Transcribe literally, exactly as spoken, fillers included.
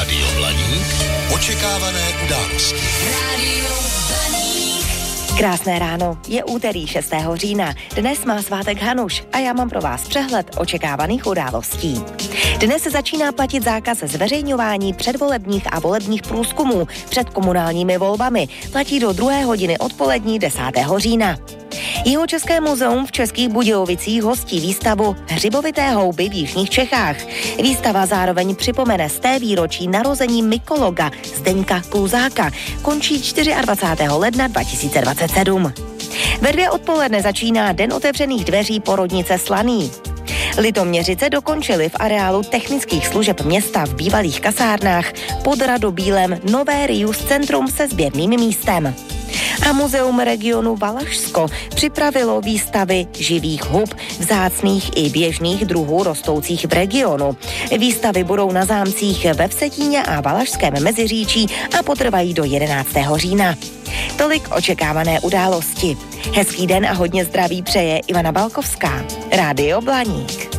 Rádio Blaník, očekávané události. Rádio Blaník. Krásné ráno, je úterý šestého října. Dnes má svátek Hanuš a já mám pro vás přehled očekávaných událostí. Dnes se začíná platit zákaz zveřejňování předvolebních a volebních průzkumů před komunálními volbami. Platí do druhé hodiny odpolední desátého října. Jihočeské muzeum v Českých Budějovicích hostí výstavu Hřibovité houby v jižních Čechách. Výstava zároveň připomene sté výročí narození mykologa Zdeňka Kluzáka. Končí dvacátého čtvrtého ledna dva tisíce dvacet sedm. Ve dvě odpoledne začíná Den otevřených dveří porodnice Slaný. Litoměřice dokončili v areálu technických služeb města v bývalých kasárnách pod Radobílem nové Rius centrum se sběrným místem. A muzeum regionu Valašsko připravilo výstavy živých hub, vzácných i běžných druhů rostoucích v regionu. Výstavy budou na zámcích ve Vsetíně a Valašském Meziříčí a potrvají do jedenáctého října. Tolik očekávané události. Hezký den a hodně zdraví přeje Ivana Balkovská. Rádio Blaník.